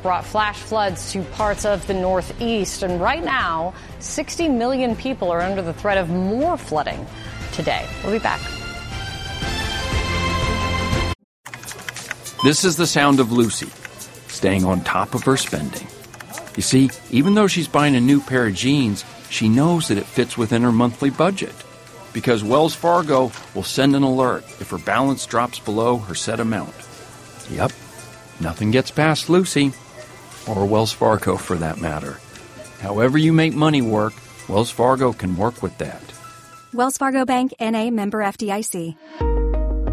brought flash floods to parts of the Northeast. And right now, 60 million people are under the threat of more flooding today. We'll be back. This is the sound of Lucy, staying on top of her spending. You see, even though she's buying a new pair of jeans, she knows that it fits within her monthly budget. Because Wells Fargo will send an alert if her balance drops below her set amount. Yep, nothing gets past Lucy, or Wells Fargo for that matter. However you make money work, Wells Fargo can work with that. Wells Fargo Bank, N.A., member FDIC.